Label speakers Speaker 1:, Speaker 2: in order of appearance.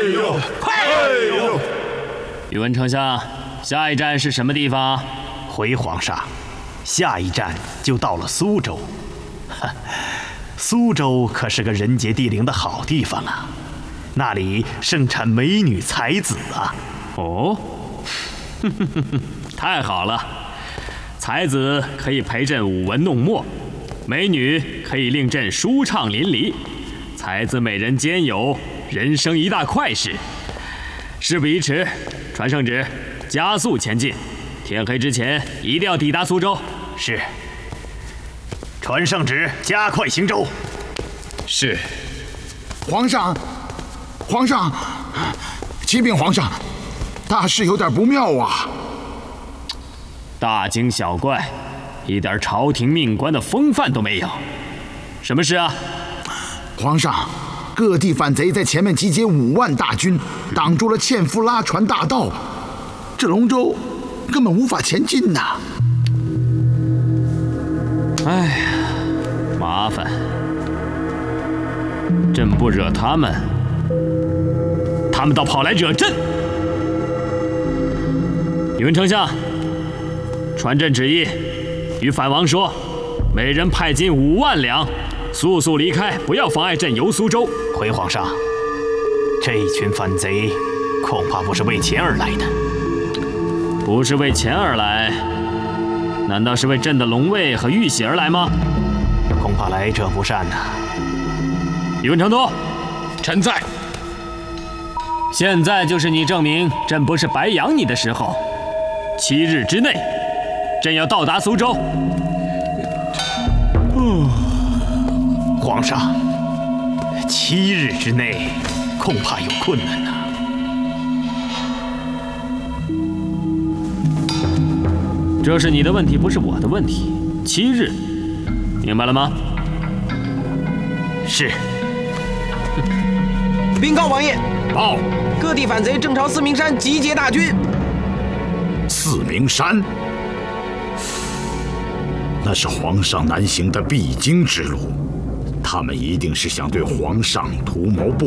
Speaker 1: 呦，哎呦！
Speaker 2: 宇文丞相，下一站是什么地方？
Speaker 3: 回皇上，下一站就到了苏州。苏州可是个人杰地灵的好地方啊，那里盛产美女才子啊。
Speaker 2: 哦，太好了，才子可以陪朕舞文弄墨，美女可以令朕舒畅淋漓，才子美人兼有，人生一大快事。事不宜迟，传圣旨，加速前进，天黑之前一定要抵达苏州。
Speaker 3: 是。传圣旨，加快行舟。
Speaker 1: 是。
Speaker 4: 皇上，启禀皇上，大事有点不妙啊！
Speaker 2: 大惊小怪，一点朝廷命官的风范都没有。什么事啊？
Speaker 4: 皇上，各地反贼在前面集结5万大军，挡住了纤夫拉船大道，这龙舟根本无法前进呐！
Speaker 2: 哎呀，麻烦！朕不惹他们，他们倒跑来惹朕。宇文丞相，传朕旨意，与反王说，每人派金5万两，速速离开，不要妨碍朕游苏州。
Speaker 3: 回皇上，这群反贼恐怕不是为钱而来的。
Speaker 2: 不是为钱而来，难道是为朕的龙位和玉玺而来吗？
Speaker 3: 恐怕来者不善呐。
Speaker 2: 宇文成都，
Speaker 1: 臣在。
Speaker 2: 现在就是你证明朕不是白养你的时候。7日之内，朕要到达苏州。
Speaker 3: 皇上，7日之内恐怕有困难呐。
Speaker 2: 这是你的问题，不是我的问题。7日，明白了吗？
Speaker 3: 是。
Speaker 5: 禀告王爷，
Speaker 1: 报，
Speaker 5: 各地反贼正朝4明山集结大军。
Speaker 4: 4明山，那是皇上南行的必经之路，他们一定是想对皇上图谋不